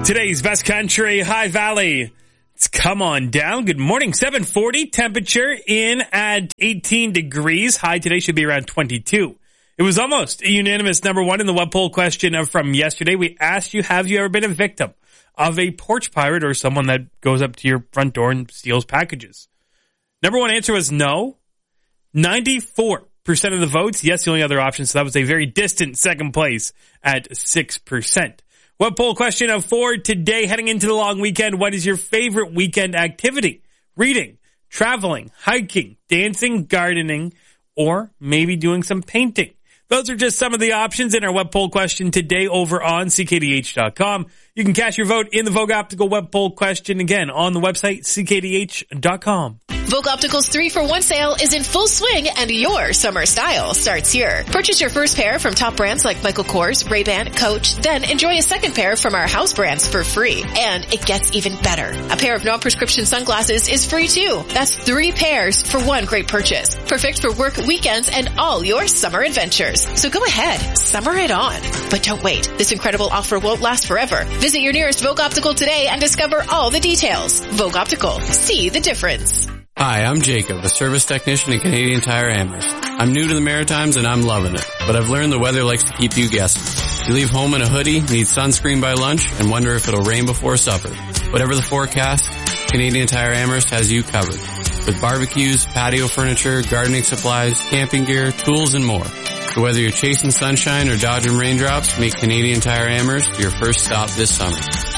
Today's best country, High Valley. It's come on down. Good morning. 740 temperature in at 18 degrees. High today should be around 22. It was almost a unanimous number one in the web poll question from yesterday. We asked you, have you ever been a victim of a porch pirate or someone that goes up to your front door and steals packages? Number one answer was no. 94% of the votes. Yes, the only other option. So that was a very distant second place at 6%. Web poll question for today, heading into the long weekend. What is your favorite weekend activity? Reading, traveling, hiking, dancing, gardening, or maybe doing some painting. Those are just some of the options in our web poll question today over on ckdh.com. You can cast your vote in the Vogue Optical web poll question again on the website ckdh.com. Vogue Optical's 3-for-1 sale is in full swing and your summer style starts here. Purchase your first pair from top brands like Michael Kors, Ray-Ban, Coach, then enjoy a second pair from our house brands for free. And it gets even better. A pair of non-prescription sunglasses is free too. That's 3 pairs for one great purchase. Perfect for work, weekends, and all your summer adventures. So go ahead, summer it on. But don't wait. This incredible offer won't last forever. Visit your nearest Vogue Optical today and discover all the details. Vogue Optical. See the difference. Hi, I'm Jacob, a service technician at Canadian Tire Amherst. I'm new to the Maritimes and I'm loving it, but I've learned the weather likes to keep you guessing. You leave home in a hoodie, need sunscreen by lunch, and wonder if it'll rain before supper. Whatever the forecast, Canadian Tire Amherst has you covered. With barbecues, patio furniture, gardening supplies, camping gear, tools, and more. So whether you're chasing sunshine or dodging raindrops, make Canadian Tire Amherst your first stop this summer.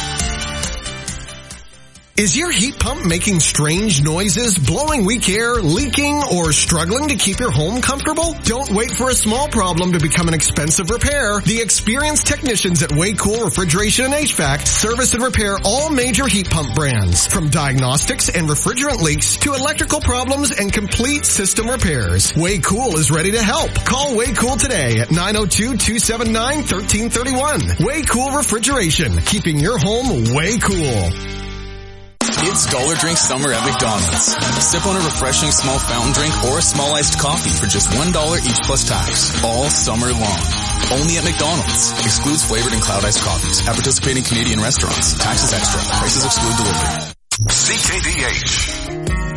Is your heat pump making strange noises, blowing weak air, leaking, or struggling to keep your home comfortable? Don't wait for a small problem to become an expensive repair. The experienced technicians at Waycool Refrigeration and HVAC service and repair all major heat pump brands, from diagnostics and refrigerant leaks to electrical problems and complete system repairs. Waycool is ready to help. Call Waycool today at 902-279-1331. Waycool Refrigeration, keeping your home way cool. It's Dollar Drink Summer at McDonald's. Sip on a refreshing small fountain drink or a small iced coffee for just $1 each plus tax. All summer long. Only at McDonald's. Excludes flavored and cloud iced coffees. At participating Canadian restaurants. Taxes extra. Prices exclude delivery. CKDH.